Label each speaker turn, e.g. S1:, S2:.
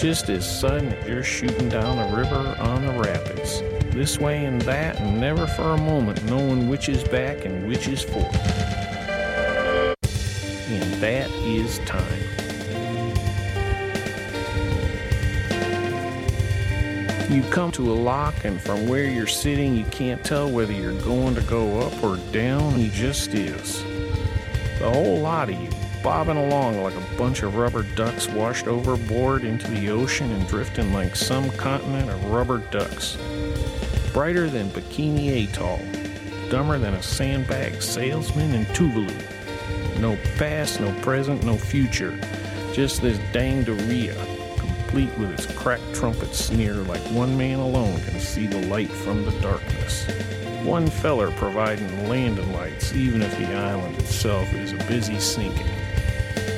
S1: Just as sudden as you're shooting down a river on the rapids. This way and that, and never for a moment knowing which is back and which is forth. And that is time. You come to a lock, and from where you're sitting, you can't tell whether you're going to go up or down. He just is. The whole lot of you, bobbing along like a bunch of rubber ducks washed overboard into the ocean and drifting like some continent of rubber ducks. Brighter than Bikini Atoll, dumber than a sandbag salesman in Tuvalu. No past, no present, no future. Just this dang Doria, complete with its cracked trumpet sneer like one man alone can see the light from the darkness. One feller providing landing lights, even if the island itself is a busy sinking.